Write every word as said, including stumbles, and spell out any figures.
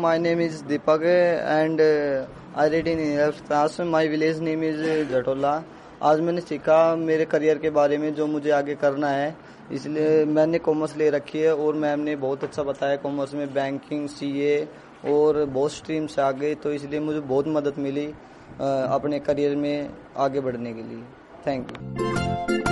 my name is Deepak and uh, I read in eleventh class. My village name is जटोला. आज मैंने सीखा मेरे career के बारे में जो मुझे आगे करना है, इसलिए मैंने कॉमर्स ले रखी है और मैम ने बहुत अच्छा बताया. कॉमर्स में बैंकिंग, सीए और बहुत स्ट्रीम से आगे, तो इसलिए मुझे बहुत मदद मिली अपने करियर में आगे बढ़ने के लिए. Thank you.